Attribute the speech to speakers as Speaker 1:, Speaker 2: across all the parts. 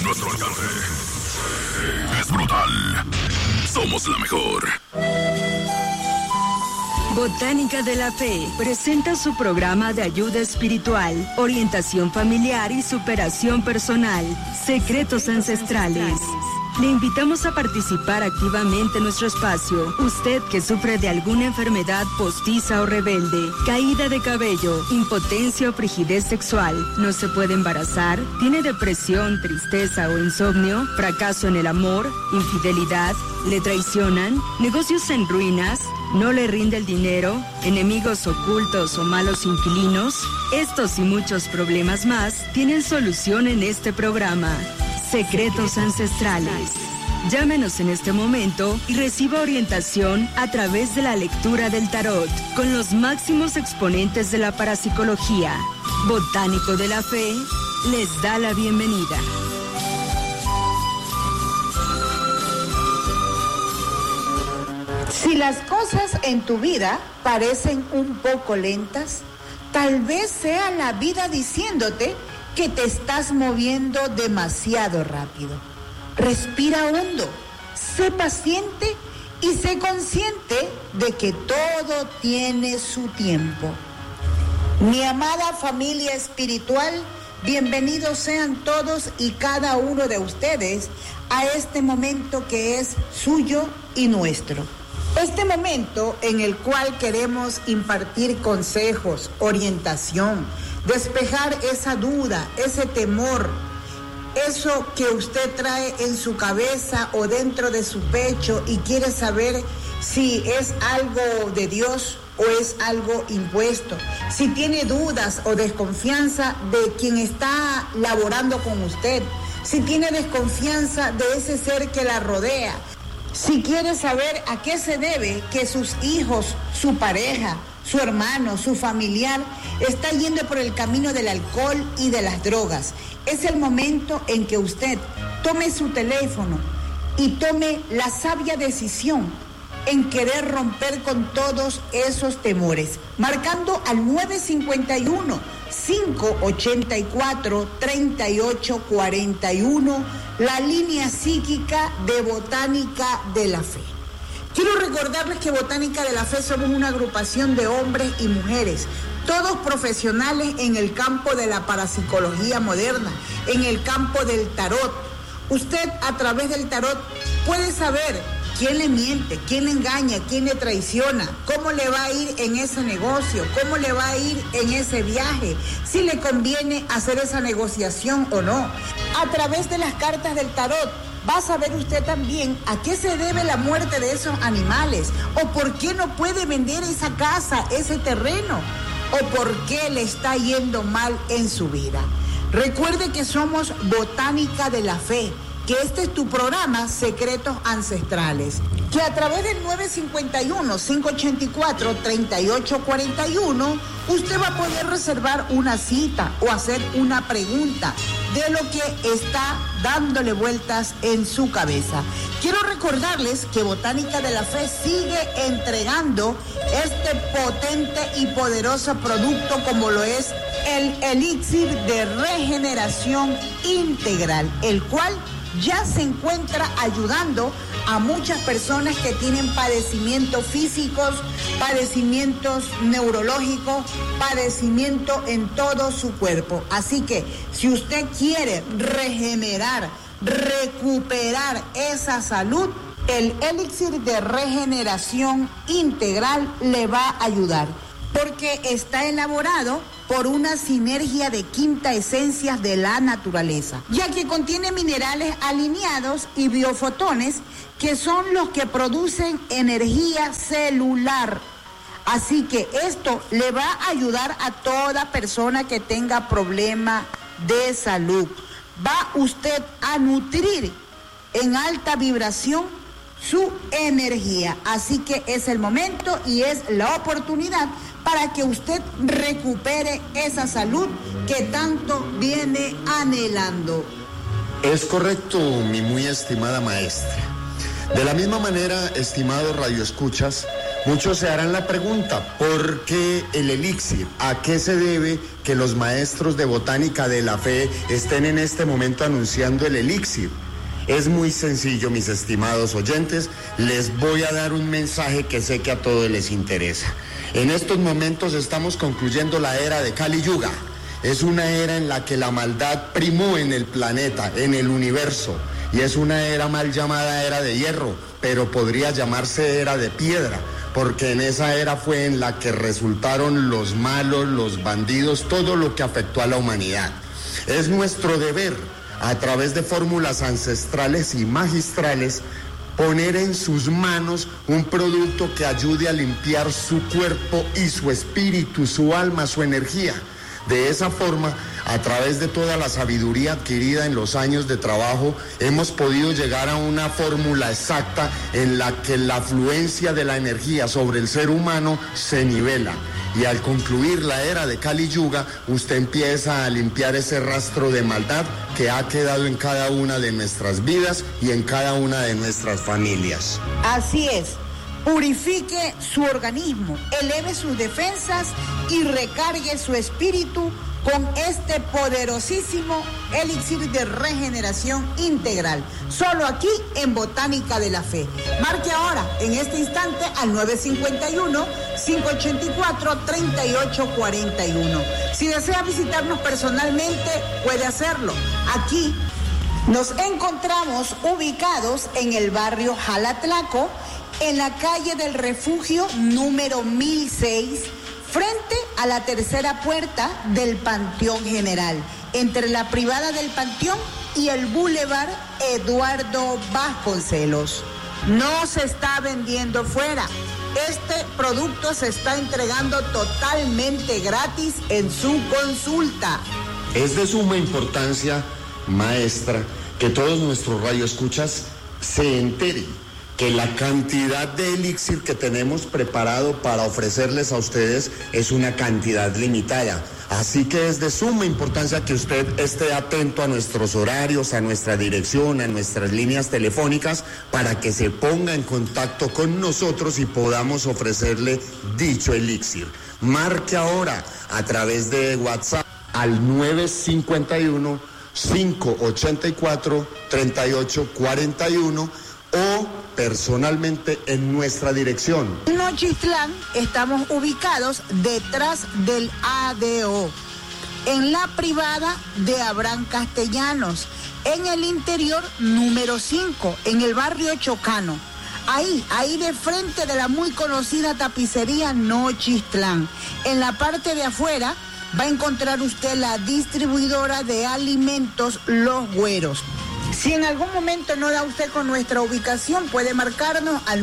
Speaker 1: nuestro alcance. Es brutal. Somos la mejor.
Speaker 2: Botánica de la Fe presenta su programa de ayuda espiritual, orientación familiar y superación personal, Secretos Ancestrales. Le invitamos a participar activamente en nuestro espacio. Usted que sufre de alguna enfermedad postiza o rebelde, caída de cabello, impotencia o frigidez sexual, no se puede embarazar, tiene depresión, tristeza o insomnio, fracaso en el amor, infidelidad, le traicionan, negocios en ruinas, no le rinde el dinero, enemigos ocultos o malos inquilinos. Estos y muchos problemas más tienen solución en este programa. Secretos Ancestrales. Llámenos en este momento y reciba orientación a través de la lectura del tarot con los máximos exponentes de la parapsicología. Botánico de la Fe les da la bienvenida.
Speaker 3: Si las cosas en tu vida parecen un poco lentas, tal vez sea la vida diciéndote que te estás moviendo demasiado rápido. Respira hondo, sé paciente y sé consciente de que todo tiene su tiempo. Mi amada familia espiritual, bienvenidos sean todos y cada uno de ustedes a este momento que es suyo y nuestro. Este momento en el cual queremos impartir consejos, orientación, despejar esa duda, ese temor, eso que usted trae en su cabeza o dentro de su pecho y quiere saber si es algo de Dios o es algo impuesto, si tiene dudas o desconfianza de quien está laborando con usted, si tiene desconfianza de ese ser que la rodea, si quiere saber a qué se debe que sus hijos, su pareja, su hermano, su familiar está yendo por el camino del alcohol y de las drogas. Es el momento en que usted tome su teléfono y tome la sabia decisión en querer romper con todos esos temores, marcando al 951-584-3841, la línea psíquica de Botánica de la Fe. Quiero recordarles que Botánica de la Fe somos una agrupación de hombres y mujeres, todos profesionales en el campo de la parapsicología moderna, en el campo del tarot. Usted a través del tarot puede saber quién le miente, quién le engaña, quién le traiciona, cómo le va a ir en ese negocio, cómo le va a ir en ese viaje, si le conviene hacer esa negociación o no. A través de las cartas del tarot va a saber usted también a qué se debe la muerte de esos animales, o por qué no puede vender esa casa, ese terreno, o por qué le está yendo mal en su vida. Recuerde que somos Botánica de la Fe, que este es tu programa Secretos Ancestrales, que a través del 951-584-3841 usted va a poder reservar una cita o hacer una pregunta de lo que está dándole vueltas en su cabeza. Quiero recordarles que Botánica de la Fe sigue entregando este potente y poderoso producto como lo es el elixir de regeneración integral, el cual ya se encuentra ayudando a muchas personas que tienen padecimientos físicos, padecimientos neurológicos, padecimiento en todo su cuerpo. Así que si usted quiere regenerar, recuperar esa salud, el elixir de regeneración integral le va a ayudar, porque está elaborado por una sinergia de quinta esencias de la naturaleza, ya que contiene minerales alineados y biofotones que son los que producen energía celular. Así que esto le va a ayudar a toda persona que tenga problema de salud. Va usted a nutrir en alta vibración su energía. Así que es el momento y es la oportunidad para que usted recupere esa salud que tanto viene anhelando.
Speaker 4: Es correcto, mi muy estimada maestra. De la misma manera, estimados radioescuchas, Muchos se harán la pregunta, ¿por qué el elixir? ¿A qué se debe que los maestros de botánica de la fe estén en este momento anunciando el elixir? Es muy sencillo, mis estimados oyentes, les voy a dar un mensaje que sé que a todos les interesa. En estos momentos estamos concluyendo la era de Kali Yuga. Es una era en la que la maldad primó en el planeta, en el universo, y es una era mal llamada era de hierro, pero podría llamarse era de piedra, porque en esa era fue en la que resultaron los malos, los bandidos, todo lo que afectó a la humanidad. Es nuestro deber, a través de fórmulas ancestrales y magistrales, poner en sus manos un producto que ayude a limpiar su cuerpo y su espíritu, su alma, su energía. De esa forma, a través de toda la sabiduría adquirida en los años de trabajo, hemos podido llegar a una fórmula exacta en la que la afluencia de la energía sobre el ser humano se nivela. Y al concluir la era de Kali Yuga, usted empieza a limpiar ese rastro de maldad que ha quedado en cada una de nuestras vidas y en cada una de nuestras familias.
Speaker 3: Así es. Purifique su organismo, eleve sus defensas y recargue su espíritu con este poderosísimo elixir de regeneración integral. Solo aquí en Botánica de la Fe. Marque ahora, en este instante, al 951-584-3841. Si desea visitarnos personalmente, puede hacerlo. Aquí nos encontramos ubicados en el barrio Jalatlaco, en la calle del Refugio número 1006, frente a la tercera puerta del Panteón General, entre la privada del Panteón y el Boulevard Eduardo Vasconcelos. No se está vendiendo fuera. Este producto se está entregando totalmente gratis en su consulta.
Speaker 4: Es de suma importancia, maestra, que todos nuestros radioescuchas se enteren que la cantidad de elixir que tenemos preparado para ofrecerles a ustedes es una cantidad limitada. Así que es de suma importancia que usted esté atento a nuestros horarios, a nuestra dirección, a nuestras líneas telefónicas, para que se ponga en contacto con nosotros y podamos ofrecerle dicho elixir. Marque ahora a través de WhatsApp al 951-584-3841 o personalmente en nuestra dirección.
Speaker 3: En Nochistlán estamos ubicados detrás del ADO, en la privada de Abraham Castellanos, en el interior número 5, en el barrio Chocano. Ahí de frente de la muy conocida tapicería Nochistlán. En la parte de afuera va a encontrar usted la distribuidora de alimentos Los Güeros. Si en algún momento no da usted con nuestra ubicación, puede marcarnos al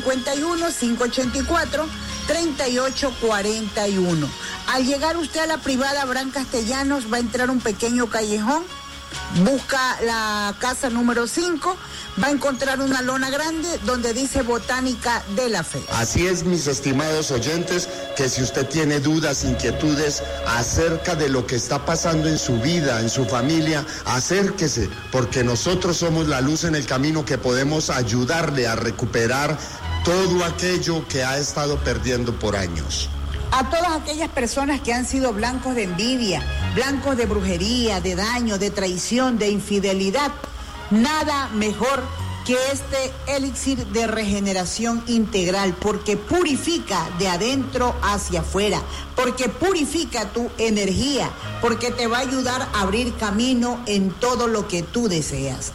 Speaker 3: 951-584-3841. Al llegar usted a la privada Abraham Castellanos, va a entrar un pequeño callejón, busca la casa número 5, va a encontrar una lona grande donde dice Botánica de la Fe.
Speaker 4: Así es, mis estimados oyentes, que si usted tiene dudas, inquietudes acerca de lo que está pasando en su vida, en su familia, acérquese, porque nosotros somos la luz en el camino que podemos ayudarle a recuperar todo aquello que ha estado perdiendo por años.
Speaker 3: A todas aquellas personas que han sido blancos de envidia, blancos de brujería, de daño, de traición, de infidelidad, nada mejor que este elixir de regeneración integral, porque purifica de adentro hacia afuera, porque purifica tu energía, porque te va a ayudar a abrir camino en todo lo que tú deseas.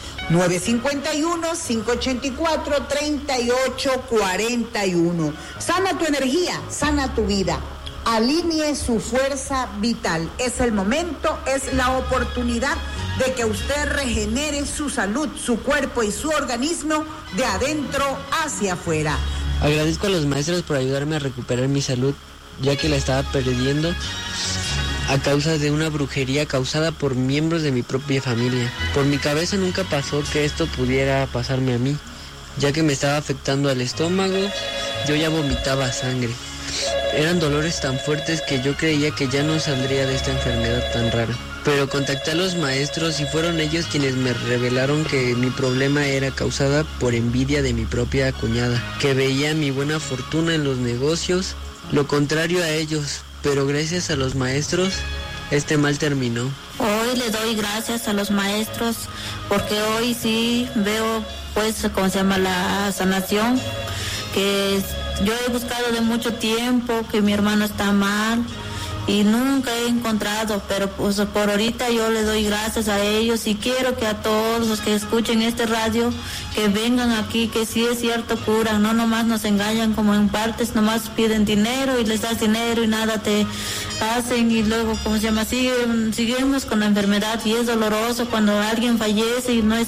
Speaker 3: 951-584-3841. Sana tu energía, sana tu vida. Alinee su fuerza vital. Es el momento, es la oportunidad de que usted regenere su salud, su cuerpo y su organismo de adentro hacia afuera.
Speaker 5: Agradezco a los maestros por ayudarme a recuperar mi salud, ya que la estaba perdiendo a causa de una brujería causada por miembros de mi propia familia. Por mi cabeza nunca pasó que esto pudiera pasarme a mí, ya que me estaba afectando al estómago, yo ya vomitaba sangre. Eran dolores tan fuertes que yo creía que ya no saldría de esta enfermedad tan rara. pero contacté a los maestros y fueron ellos quienes me revelaron que mi problema era causada por envidia de mi propia cuñada, que veía mi buena fortuna en los negocios, lo contrario a ellos, pero gracias a los maestros, este mal terminó.
Speaker 6: Hoy le doy gracias a los maestros porque hoy sí veo, pues, ¿cómo se llama? La sanación, que yo he buscado de mucho tiempo, que mi hermano está mal y nunca he encontrado, pero pues por ahorita yo le doy gracias a ellos y quiero que a todos los que escuchen este radio, que vengan aquí, que sí es cierto curan, no nomás nos engañan como en partes, nomás piden dinero y les das dinero y nada te hacen y luego, ¿cómo se llama? Seguimos con la enfermedad y es doloroso cuando alguien fallece y no es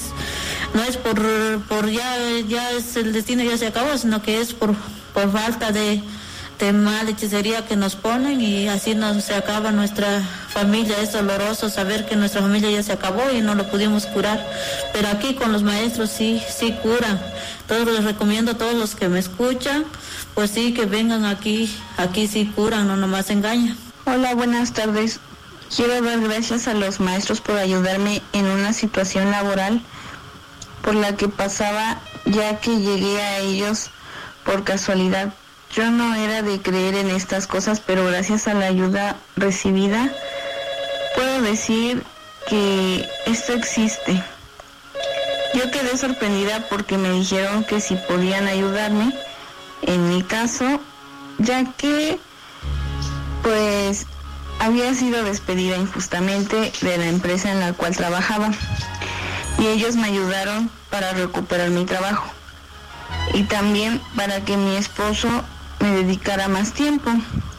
Speaker 6: por ya es el destino, ya se acabó, sino que es por falta de mala hechicería que nos ponen y así se acaba nuestra familia. Es doloroso saber que nuestra familia ya se acabó y no lo pudimos curar, pero aquí con los maestros sí curan. Entonces les recomiendo a todos los que me escuchan, pues sí, que vengan aquí sí curan, no nomás engañan.
Speaker 7: Hola, buenas tardes. Quiero dar gracias a los maestros por ayudarme en una situación laboral por la que pasaba, ya que llegué a ellos por casualidad. Yo no era de creer en estas cosas, pero gracias a la ayuda recibida, puedo decir que esto existe. Yo quedé sorprendida porque me dijeron que si podían ayudarme, en mi caso, ya que, pues, había sido despedida injustamente de la empresa en la cual trabajaba. Y ellos me ayudaron para recuperar mi trabajo. Y también para que mi esposo me dedicara más tiempo.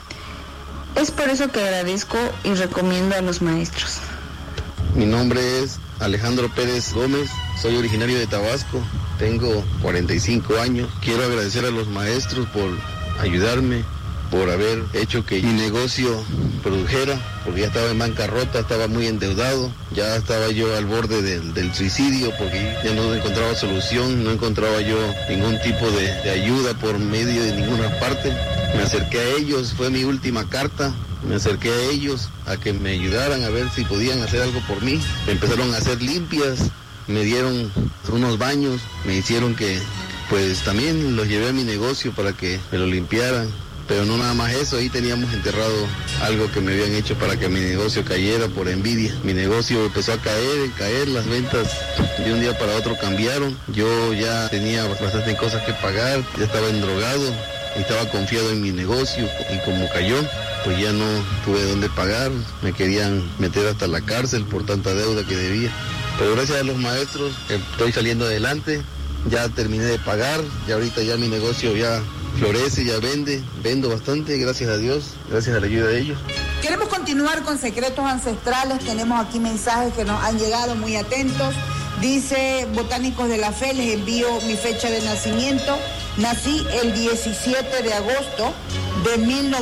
Speaker 7: Es por eso que agradezco y recomiendo a los maestros.
Speaker 8: Mi nombre es Alejandro Pérez Gómez, soy originario de Tabasco, tengo 45 años. Quiero agradecer a los maestros por ayudarme, por haber hecho que mi negocio produjera, porque ya estaba en bancarrota, estaba muy endeudado, ya estaba yo al borde del suicidio porque ya no encontraba solución, no encontraba yo ningún tipo de ayuda por medio de ninguna parte. Me acerqué a ellos, fue mi última carta, me acerqué a ellos a que me ayudaran a ver si podían hacer algo por mí. Me empezaron a hacer limpias, me dieron unos baños, me hicieron que, pues también los llevé a mi negocio para que me lo limpiaran. Pero no nada más eso, ahí teníamos enterrado algo que me habían hecho para que mi negocio cayera por envidia. Mi negocio empezó a caer, las ventas de un día para otro cambiaron. Yo ya tenía bastantes cosas que pagar, ya estaba endrogado, estaba confiado en mi negocio y como cayó, pues ya no tuve dónde pagar. Me querían meter hasta la cárcel por tanta deuda que debía. Pero gracias a los maestros estoy saliendo adelante, ya terminé de pagar, y ahorita ya mi negocio ya florece, ya vendo bastante, gracias a Dios, gracias a la ayuda de ellos.
Speaker 3: Queremos continuar con secretos ancestrales, tenemos aquí mensajes que nos han llegado, muy atentos. Dice Botánicos de la Fe, les envío mi fecha de nacimiento. Nací el 17 de agosto de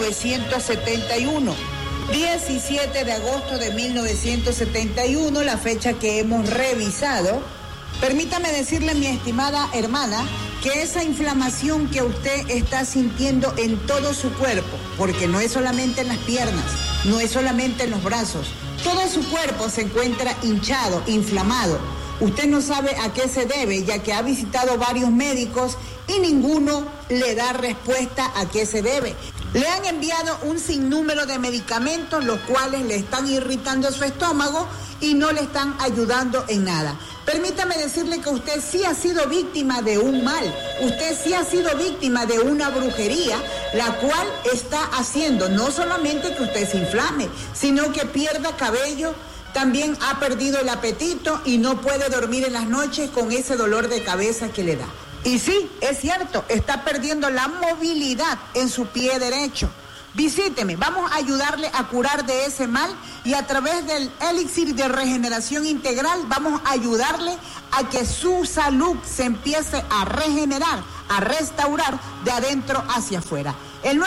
Speaker 3: 1971. 17 de agosto de 1971, la fecha que hemos revisado. Permítame decirle, mi estimada hermana, que esa inflamación que usted está sintiendo en todo su cuerpo, porque no es solamente en las piernas, no es solamente en los brazos, todo su cuerpo se encuentra hinchado, inflamado. Usted no sabe a qué se debe, ya que ha visitado varios médicos y ninguno le da respuesta a qué se debe. Le han enviado un sinnúmero de medicamentos, los cuales le están irritando su estómago y no le están ayudando en nada. Permítame decirle que usted sí ha sido víctima de un mal, usted sí ha sido víctima de una brujería, la cual está haciendo no solamente que usted se inflame, sino que pierda cabello. También ha perdido el apetito y no puede dormir en las noches con ese dolor de cabeza que le da. Y sí, es cierto, está perdiendo la movilidad en su pie derecho. Visíteme, vamos a ayudarle a curar de ese mal y a través del elixir de regeneración integral vamos a ayudarle a que su salud se empiece a regenerar, a restaurar de adentro hacia afuera. El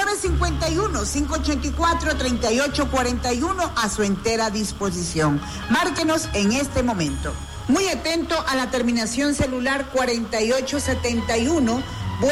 Speaker 3: 951-584-3841 a su entera disposición. Márquenos en este momento. Muy atento a la terminación celular 4871